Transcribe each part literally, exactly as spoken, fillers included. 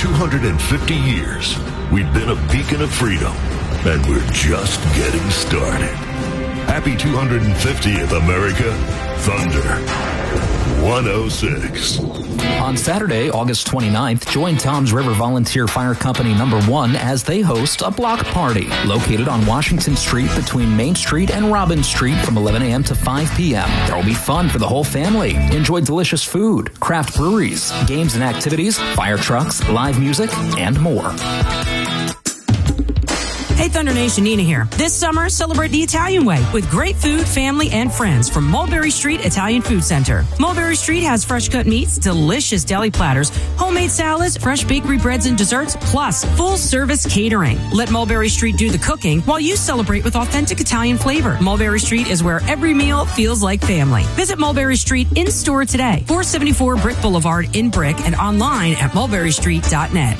two hundred fifty years, we've been a beacon of freedom, and we're just getting started. Happy two hundred fiftieth, America. Thunder one oh six. On Saturday, August twenty-ninth, join Tom's River Volunteer Fire Company number one as they host a block party located on Washington Street between Main Street and Robin Street from eleven a.m. to five p.m. There will be fun for the whole family. Enjoy delicious food, craft breweries, games and activities, fire trucks, live music, and more. Hey, Thunder Nation, Nina here. This summer, celebrate the Italian way with great food, family, and friends from Mulberry Street Italian Food Center. Mulberry Street has fresh cut meats, delicious deli platters, homemade salads, fresh bakery breads and desserts, plus full service catering. Let Mulberry Street do the cooking while you celebrate with authentic Italian flavor. Mulberry Street is where every meal feels like family. Visit Mulberry Street in store today, four seventy-four Brick Boulevard in Brick, and online at mulberry street dot net.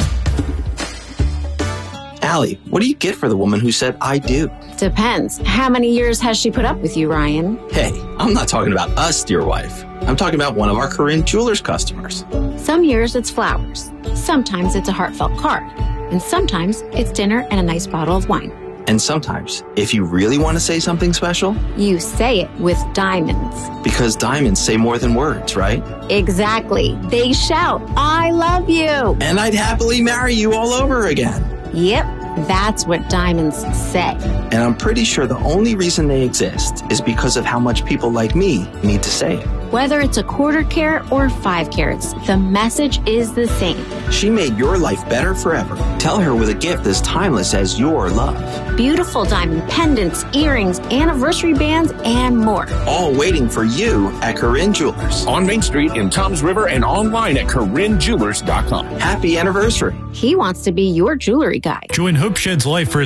Allie, what do you get for the woman who said, I do? Depends. How many years has she put up with you, Ryan? Hey, I'm not talking about us, dear wife. I'm talking about one of our Corinne Jewelers customers. Some years it's flowers. Sometimes it's a heartfelt card. And sometimes it's dinner and a nice bottle of wine. And sometimes, if you really want to say something special, you say it with diamonds. Because diamonds say more than words, right? Exactly. They shout, I love you. And I'd happily marry you all over again. Yep, that's what diamonds say. And I'm pretty sure the only reason they exist is because of how much people like me need to say it. Whether it's a quarter carat or five carats, the message is the same. She made your life better forever. Tell her with a gift as timeless as your love. Beautiful diamond pendants, earrings, anniversary bands, and more. All waiting for you at Corinne Jewelers. On Main Street in Toms River and online at corinne jewelers dot com. Happy anniversary. He wants to be your jewelry guy. Join Hope Sheds Life for